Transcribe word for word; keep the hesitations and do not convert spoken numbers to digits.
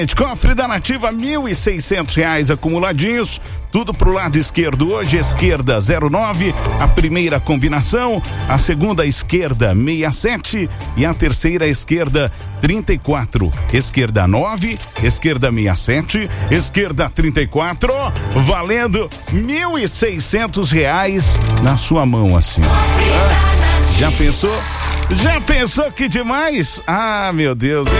Cofre da Nativa, mil e seiscentos reais acumuladinhos, tudo pro lado esquerdo hoje, esquerda zero nove, a primeira combinação, a segunda esquerda sessenta e sete e a terceira esquerda trinta e quatro, esquerda nove, esquerda sessenta e sete, esquerda trinta e quatro, valendo mil e seiscentos reais na sua mão assim. Ah, já pensou? Já pensou que demais? Ah, meu Deus, hein?